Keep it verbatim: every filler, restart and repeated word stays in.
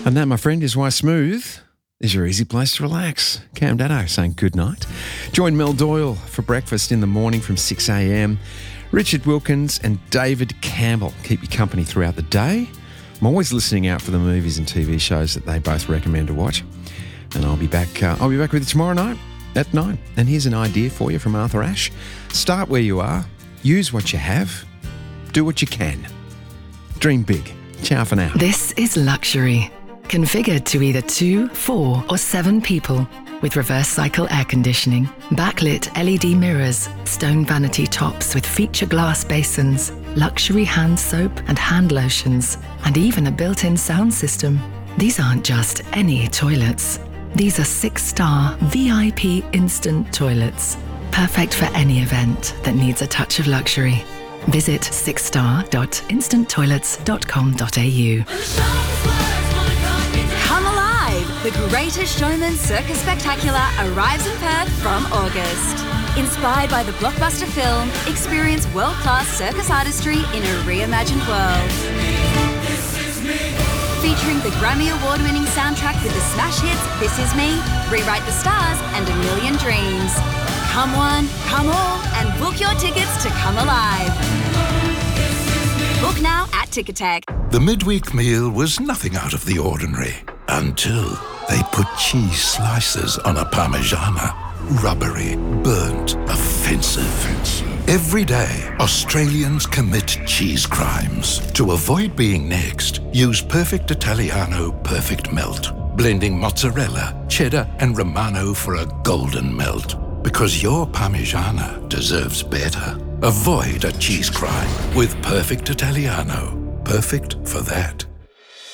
And that, my friend, is why Smooth is your easy place to relax. Cam Dado saying good night. Join Mel Doyle for breakfast in the morning from six a.m. Richard Wilkins and David Campbell keep you company throughout the day. I'm always listening out for the movies and T V shows that they both recommend to watch. And I'll be back. Uh, I'll be back with you tomorrow night at nine. And here's an idea for you from Arthur Ashe. Start where you are. Use what you have. Do what you can. Dream big. Ciao for now. This is luxury. Configured to either two, four, or seven people. With reverse cycle air conditioning, backlit L E D mirrors, stone vanity tops with feature glass basins, luxury hand soap and hand lotions, and even a built-in sound system. These aren't just any toilets. These are six-star V I P instant toilets. Perfect for any event that needs a touch of luxury. Visit six star dot instant toilets dot com dot a u. Come alive! The Greatest Showman Circus Spectacular arrives in Perth from August. Inspired by the blockbuster film, experience world-class circus artistry in a reimagined world. Featuring the Grammy Award-winning soundtrack with the smash hits This Is Me, Rewrite the Stars, and A Million Dreams. Come one, come all, and book your tickets to Come Alive. Book now at Ticketek. The midweek meal was nothing out of the ordinary until they put cheese slices on a Parmigiana. Rubbery, burnt, offensive. Every day, Australians commit cheese crimes. To avoid being next, use Perfect Italiano Perfect Melt. Blending mozzarella, cheddar, and Romano for a golden melt. Because your Parmigiana deserves better. Avoid a cheese crime with Perfect Italiano. Perfect for that.